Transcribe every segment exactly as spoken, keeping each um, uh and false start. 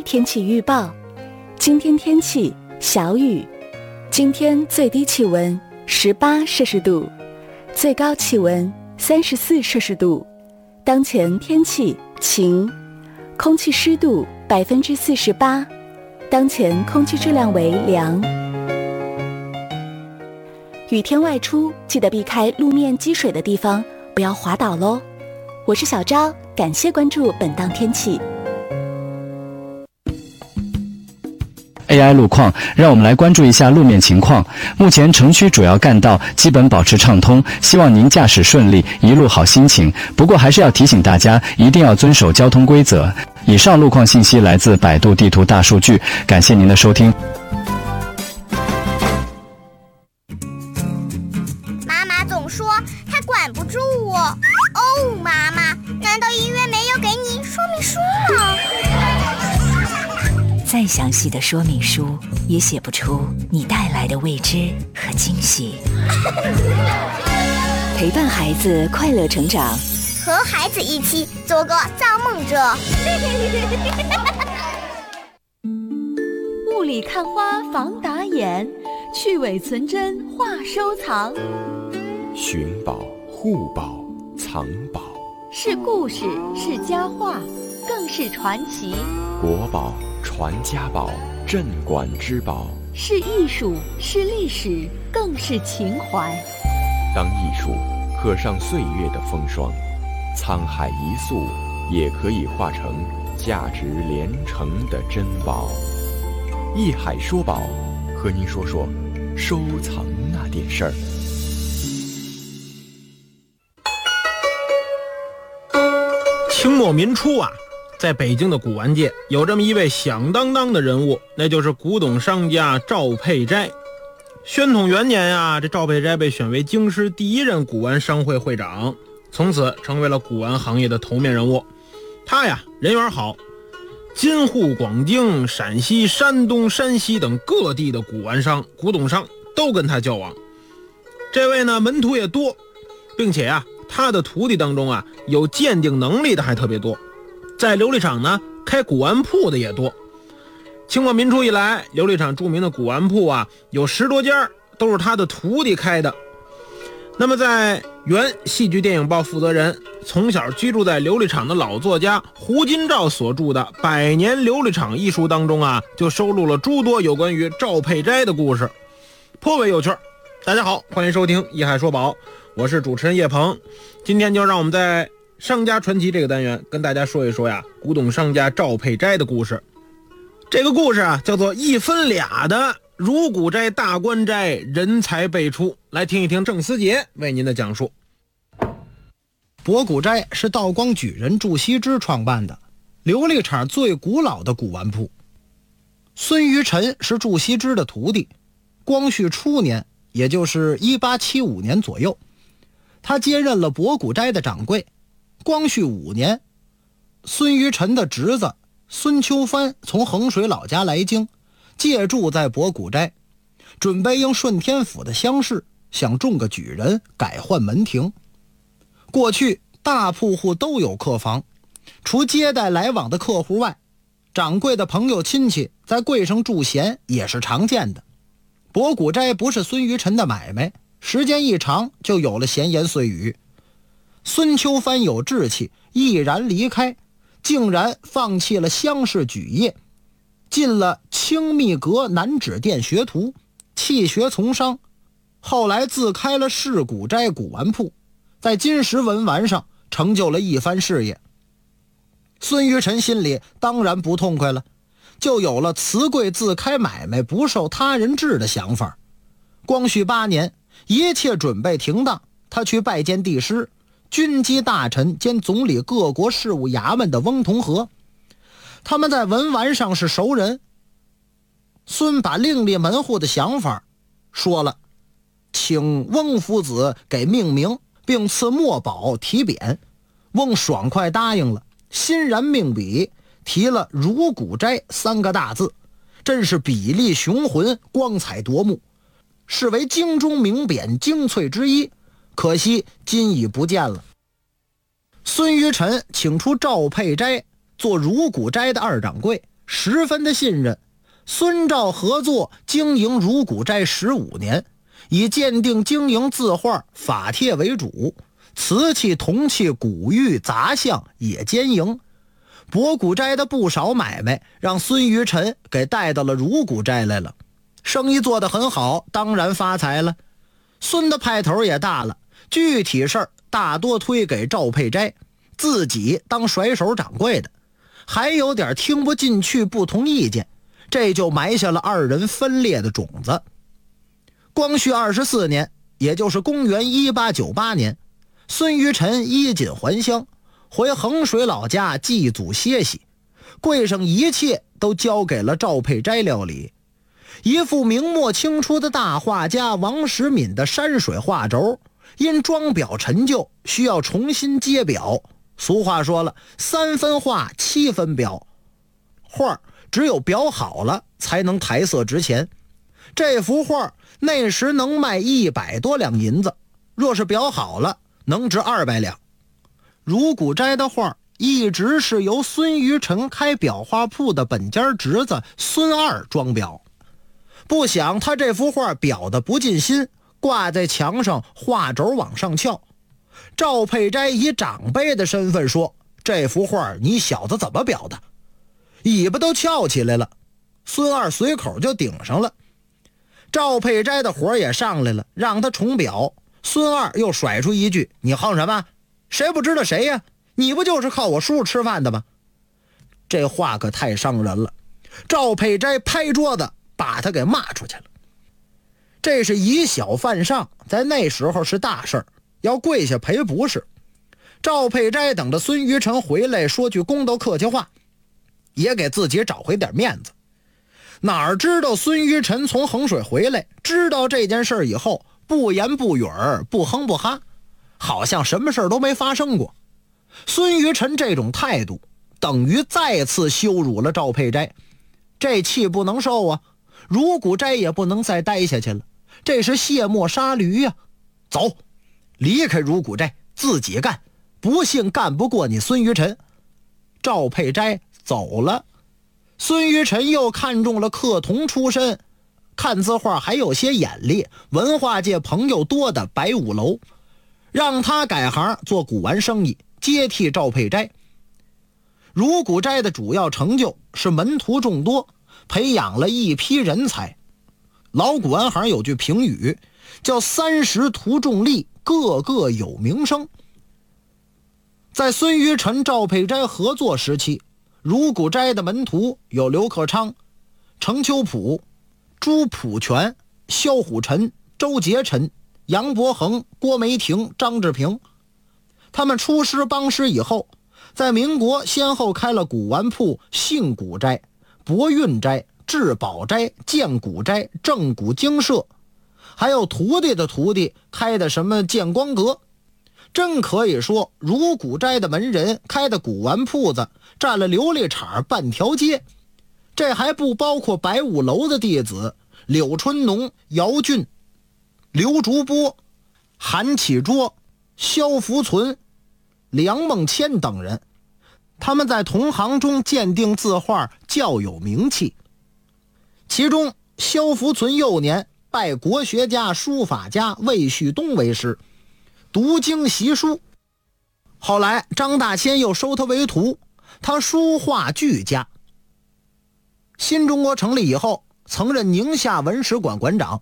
天气预报。今天天气小雨，今天最低气温十八摄氏度，最高气温三十四摄氏度。当前天气晴，空气湿度百分之四十八，当前空气质量为良。雨天外出记得避开路面积水的地方，不要滑倒喽。我是小昭，感谢关注本档天气。 A I 路况，让我们来关注一下路面情况。目前城区主要干道基本保持畅通，希望您驾驶顺利，一路好心情。不过还是要提醒大家，一定要遵守交通规则。以上路况信息来自百度地图大数据，感谢您的收听。 妈妈总说她管不住我。哦，妈妈，难道医院没有给你说明书吗？ 再详细的说明书也写不出你带来的未知和惊喜。陪伴孩子快乐成长， 和孩子一起做个造梦者。 雾里看花防打眼，去伪存真话收藏。 寻宝、护宝、藏宝， 是故事，是佳话，更是传奇。 国宝、传家宝、镇馆之宝， 是艺术，是历史，更是情怀。 当艺术刻上岁月的风霜，沧海一粟也可以化成价值连城的珍宝。艺海说宝，和您说说收藏那点事儿。 清末民初啊，在北京的古玩界有这么一位响当当的人物，那就是古董商家赵佩斋。宣统元年啊，这赵佩斋被选为京师第一任古玩商会会长，从此成为了古玩行业的头面人物。他呀，人缘好，京沪广京、陕西、山东、山西等各地的古玩商、古董商都跟他交往。这位呢，门徒也多，并且啊，他的徒弟当中啊，有鉴定能力的还特别多。在琉璃厂呢，开古玩铺的也多。清末民初以来，琉璃厂著名的古玩铺啊，有十多家，都是他的徒弟开的。那么在原戏剧电影报负责人，从小居住在琉璃厂的老作家胡金照所著的《百年琉璃厂》一书当中啊，就收录了诸多有关于赵佩斋的故事，颇为有趣。大家好，欢迎收听《艺海说宝》，我是主持人叶鹏。今天就让我们在商家传奇这个单元跟大家说一说呀，古董商家赵佩斋的故事。这个故事啊，叫做一分俩的如古斋大官斋人才辈出。来听一听郑思杰为您的讲述。 博古斋是道光举人祝锡之创办的琉璃厂最古老的古玩铺。孙于臣是祝锡之的徒弟，光绪初年，也就是一八七五年左右，他接任了博古斋的掌柜。光绪五年，孙于臣的侄子孙秋帆从衡水老家来京，借住在博古斋，准备应顺天府的乡试，想中个举人，改换门庭。过去大铺户都有客房，除接待来往的客户外，掌柜的朋友亲戚在柜上驻闲也是常见的。博古斋不是孙于臣的买卖，时间一长就有了闲言碎语。孙秋帆有志气，毅然离开，竟然放弃了乡试举业，进了清密阁南指店学徒，弃学从商，后来自开了市古斋古玩铺，在金石文玩上成就了一番事业。孙于臣心里当然不痛快了，就有了辞柜自开买卖，不受他人治的想法。光绪八年，一切准备停当，他去拜见帝师、军机大臣兼总理各国事务衙门的翁同龢，他们在文玩上是熟人。孙把另立门户的想法说了，请翁夫子给命名，并赐墨宝题匾。翁爽快答应了，欣然命笔，提了如古斋三个大字，真是笔力雄浑，光彩夺目，视为京中名匾精粹之一，可惜今已不见了。孙于臣请出赵佩斋做如古斋的二掌柜， 十分的信任。孙赵合作经营如古斋十五年，以鉴定经营字画、法帖为主，瓷器、铜器、古玉、杂项也兼营。博古斋的不少买卖让孙于臣给带到了如古斋来了，生意做得很好，当然发财了。孙的派头也大了，具体事儿大多推给赵佩斋，自己当甩手掌柜的，还有点听不进去，不同意见，这就埋下了二人分裂的种子。光绪二十四年，也就是公元一八九八年，孙于臣衣锦还乡，回衡水老家祭祖歇息，柜上一切都交给了赵佩斋料理。一幅明末清初的大画家王时敏的山水画轴，因装裱陈旧，需要重新接裱。俗话说了，三分画七分裱，画只有裱好了才能抬色值钱。这幅画那时能卖一百多两银子，若是裱好了能值二百两。如古斋的画一直是由孙于臣开裱画铺的本家侄子孙二装裱，不想他这幅画裱得不尽心，挂在墙上，画轴往上翘。赵佩斋以长辈的身份说，这幅画你小子怎么裱的？尾巴都翘起来了。孙二随口就顶上了。赵佩斋的火也上来了，让他重裱。孙二又甩出一句，你横什么？谁不知道谁呀？你不就是靠我叔叔吃饭的吗？这话可太伤人了。赵佩斋拍桌子把他给骂出去了。这是以小犯上，在那时候是大事儿，要跪下赔不是。赵佩斋等着孙于臣回来，说句公道客气话，也给自己找回点面子。哪知道孙于臣从衡水回来，知道这件事以后，不言不语儿，不哼不哈，好像什么事都没发生过。孙于臣这种态度等于再次羞辱了赵佩斋，这气不能受啊，如古斋也不能再待下去了，这是卸磨杀驴呀、啊！走，离开如古斋，自己干，不信干不过你孙于臣。赵佩斋走了。孙于臣又看中了刻铜出身，看字画还有些眼力，文化界朋友多的白五楼，让他改行做古玩生意，接替赵佩斋。如古斋的主要成就是门徒众多，培养了一批人才。老古玩行有句评语，叫三十徒众力，个个有名声。在孙于臣、赵佩斋合作时期，如古斋的门徒有刘克昌、程秋浦、朱朴全、萧虎臣、周杰臣、杨伯衡、郭梅亭、张志平。他们出师帮师以后，在民国先后开了古玩铺信古斋、博运斋、至宝斋、建古斋、正古精舍，还有徒弟的徒弟开的什么建光阁。真可以说，如古斋的门人开的古玩铺子占了琉璃厂半条街。这还不包括白五楼的弟子柳春农、姚俊、刘竹波、韩启卓、萧福存、梁梦谦等人，他们在同行中鉴定字画较有名气。其中萧福存幼年拜国学家、书法家魏旭东为师，读经习书。后来张大千又收他为徒，他书画俱佳。新中国成立以后，曾任宁夏文史馆馆长。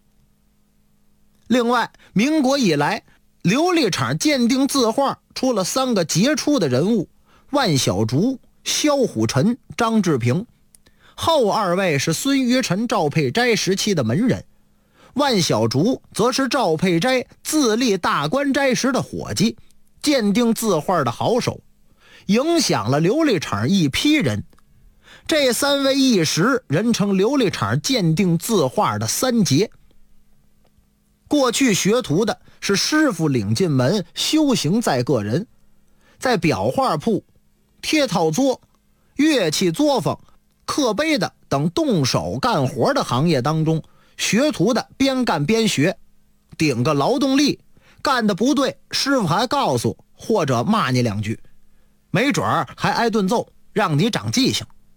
另外，民国以来，琉璃厂鉴定字画出了三个杰出的人物：万小竹、萧虎臣、张志平。后二位是孙于臣、赵佩斋时期的门人，万小竹则是赵佩斋自立大观斋时的伙计，鉴定字画的好手，影响了琉璃厂一批人。这三位一时人称琉璃厂鉴定字画的三杰。过去学徒的是师傅领进门，修行在个人。在裱画铺、贴套作、乐器作坊、刻碑的等动手干活的行业当中，学徒的边干边学，顶个劳动力，干的不对，师傅还告诉或者骂你两句，没准儿还挨顿揍，让你长记性。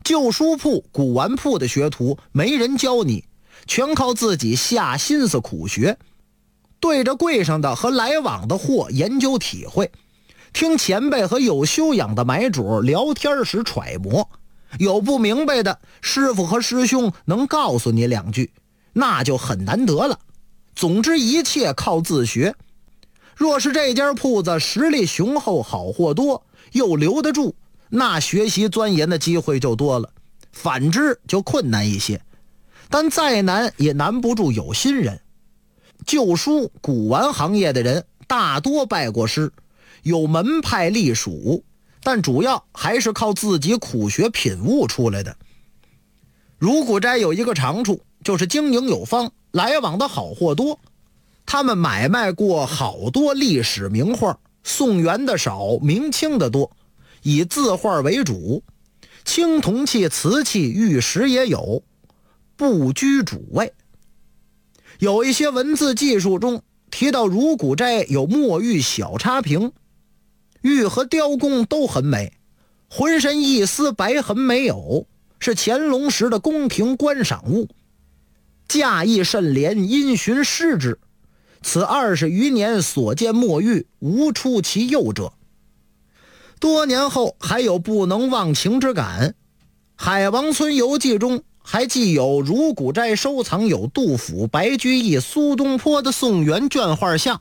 旧书铺、古玩铺的学徒没人教你，全靠自己下心思苦学，对着柜上的和来往的货研究体会，听前辈和有修养的买主聊天时揣摩，有不明白的，师傅和师兄能告诉你两句，那就很难得了。总之一切靠自学。若是这家铺子实力雄厚，好货多，又留得住，那学习钻研的机会就多了，反之就困难一些。但再难也难不住有心人。旧书古玩行业的人大多拜过师，有门派隶属，但主要还是靠自己苦学品悟出来的。如古斋有一个长处，就是经营有方，来往的好货多。他们买卖过好多历史名画，宋元的少，明清的多，以字画为主，青铜器、瓷器、玉石也有，不居主位。有一些文字技术中提到如古斋有墨玉小插瓶，玉和雕工都很美，浑身一丝白痕没有，是乾隆时的宫廷观赏物，价亦甚廉，因循失之。此二十余年所见墨玉，无出其右者。多年后还有不能忘情之感。海王村游记中还记有如古斋收藏有杜甫、白居易、苏东坡的宋元卷画像。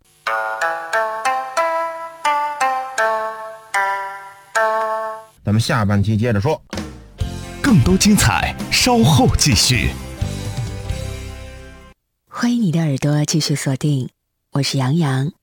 咱们下半期接着说， 更多精彩稍后继续。 欢迎你的耳朵继续锁定，我是杨洋，